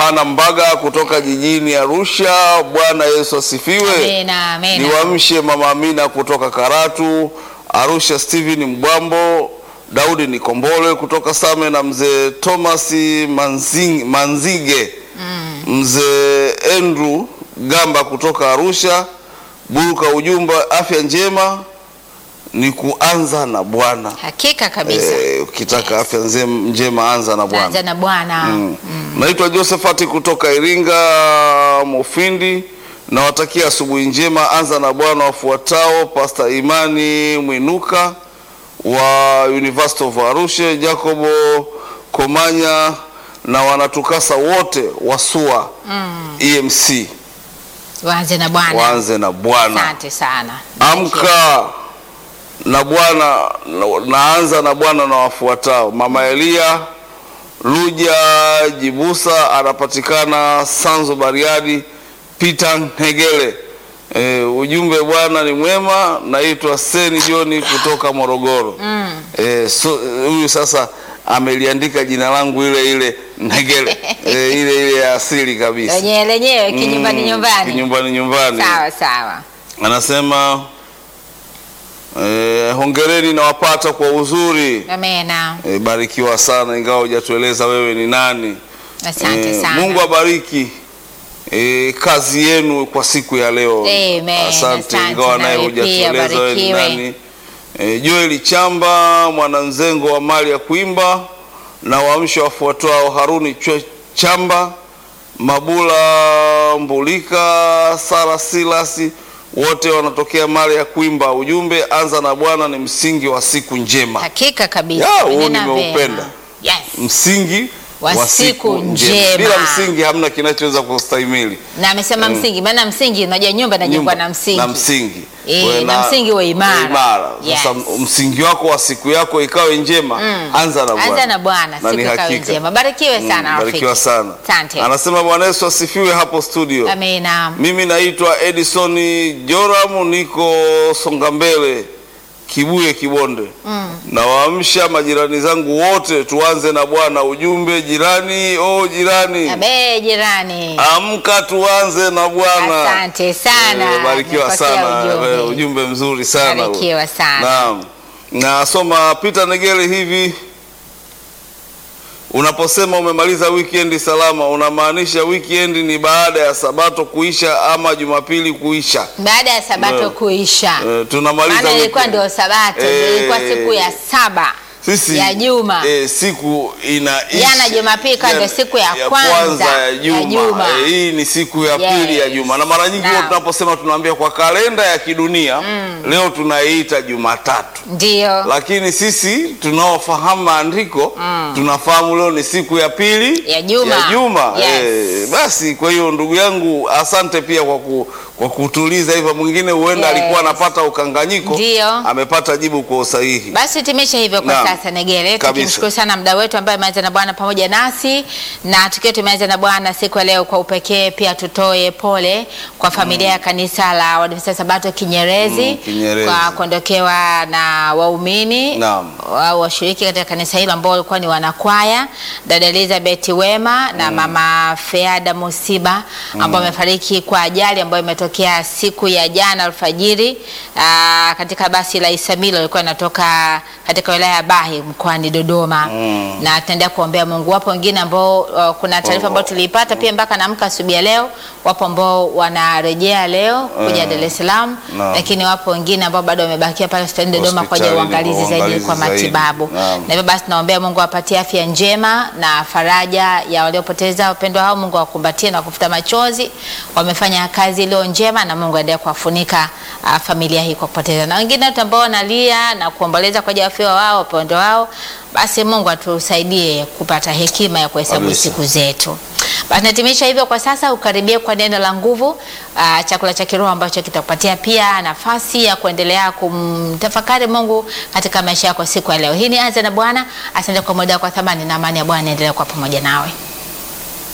Yohana Mbaga kutoka jijini Arusha. Bwana Yesu asifiwe. Amina, amina. Niwamshe Mama Amina kutoka Karatu, Arusha Steven Mbwambo, Daudi Nikombole kutoka Same na mzee Thomas Manzige. Mzee Andrew Gamba kutoka Arusha. Buruka ujumbe, afya njema ni kuanza na Bwana. Hakika kabisa. Ukitaka afya njema anza na Bwana. Anza na Bwana. Naitwa Josephati kutoka Iringa Mufindi. Nawatakia asubuhi njema, anza na Bwana wafuatao: Pastor Imani Mwinuka wa University of Arusha, Jacobo Komanya na wanatukasa wote wa SUA EMC. Waanze na Bwana. Waanze na Bwana. Asante sana. Amka na Bwana, naanza na Bwana na wafuatao: Mama Elia Luja Jibusa, anapatikana Sanzo Bariadi. Peter Negele, ujumbe Bwana ni mwema. Naitwa Seni Joni kutoka Morogoro. Huyu sasa ameliandika jina langu ile Negele, ile ya asili kabisa. Lenyewe kinyumbani nyumbani. Sawa sawa. Anasema hongereni na wapata kwa uzuri. Amina. Barikiwa sana, ingawa hujatueleza wewe ni nani. Asante sana. Mungu abariki kazi yenu kwa siku ya leo. Amen. Asante, ingawa naye hujatueleza wewe ni nani. Joel Chamba, mwananzengo wa mali ya kuimba, na waamsho wafuatao: Haruni Chamba, Mabula Mbulika, Sara Silasi, wote wanatokea mali ya kuimba. Ujumbe, anza na Bwana ni msingi wa siku njema. Hakika kabisa. Huu nimeupenda. Yes. Msingi wa siku njema. Bila msingi hamna kinachoweza kustahimili. Na amesema msingi, maana msingi unajua nyumba inajengwa na msingi. Na msingi. Na msingi wa imara. Sasa msingi wako wa siku yako ikawe njema, anza na Bwana. Anza na Bwana, siku ikawe njema. Barikiwe sana rafiki. Barikiwa sana. Asante. Anasema Bwana Yesu asifiwe hapo studio. Amina. Mimi naitwa Edison Joram, niko Songambele Kibuye Kibonde. Na waamsha majirani zangu wote, tuanze na Bwana. Ujumbe, jirani jirani. Jirani. Amka tuanze na Bwana. Asante sana. Barikiwa sana. Ujumbe mzuri sana. Barikiwa sana. Naam. Nasoma Peter Negele hivi: unaposema umemaliza weekend salama, unamaanisha weekend ni baada ya Sabato kuisha ama Jumapili kuisha? Baada ya Sabato kuisha. Tunamaliza weekend. Ilikuwa ndio Sabato, ilikuwa siku ya 7 ya juma. Siku inaisha. Jana Jumapili ndio siku ya kwanza ya juma. Hii ni siku ya pili ya juma. Na mara nyingi tunaposema tunaambia kwa kalenda ya kidunia leo tunaiita Jumatatu. Ndio. Lakini sisi tunaofahamu maandiko tunafahamu leo ni siku ya pili ya juma. Yes. Basi kwa hiyo ndugu yangu, asante pia kwa kutuliza hivyo. Mwingine huenda alikuwa anapata ukanganyiko, amepata jibu kwa usahihi. Basi tumeisha hivyo kwa sasa Negele. Tukimshukuru sana mdau wetu ambaye ameanza na Bwana pamoja nasi, na tukiwa tumeanza na Bwana siku ya leo kwa upekee, pia tutoe pole kwa familia ya kanisa la Waadventista Sabato Kinyerezi kwa kuondokewa na waumini au washiriki katika kanisa hilo ambao walikuwa ni wanakwaya, dada Elizabeth Wema na mama Feada Musiba ambao wamefariki kwa ajali ambayo imetokea siku ya jana alfajiri katika basi la Isamilo lilikuwa linatoka katika wilaya ya Bahi mkoani Dodoma. Na tunaendelea kuombea Mungu. Wapo wengine ambao kuna taarifa ambayo tuliipata pia mpaka naamka asubuhi leo, wapo ambao wanarejea leo kuja Dar es Salaam, lakini wapo wengine ambao bado wamebakia pale hospitali Dodoma kwa ajili ya uangalizi zaidi kwa matibabu. Na hivyo basi naombea Mungu awapatie afya njema na faraja ya waliopoteza wapendwa hao. Mungu awakumbatie na kufuta machozi. Wamefanya kazi iliyo njema na Mungu aendelee kuwafunika familia hii kwa kupoteza. Na wengine ambao wanalia na kuomboleza kwa ajili ya wapendwa wao, wapendwa wao, basi Mungu atusaidie kupata hekima ya kuhesabu siku zetu. Basi natimisha hivyo kwa sasa. Ukaribie kwa neno la nguvu, chakula cha kiroho ambacho kitakupatia pia nafasi ya kuendelea kumtafakari Mungu katika maisha yako siku ya leo. Hii ni Anza na Bwana. Asante kwa muda kwa thamani, na amani ya Bwana endelee kwa pamoja nawe.